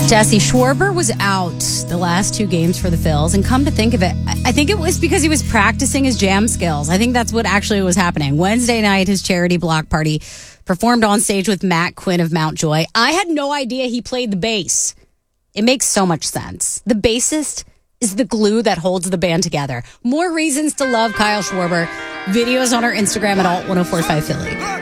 Jesse, Schwarber was out the last 2 games for the Phils, and come to think of it, I think it was because he was practicing his jam skills. I think that's what actually was happening. Wednesday night, his charity block party performed on stage with Matt Quinn of Mountjoy. I had no idea he played the bass. It makes so much sense. The bassist is the glue that holds the band together. More reasons to love Kyle Schwarber. Videos on our Instagram at alt1045 Philly.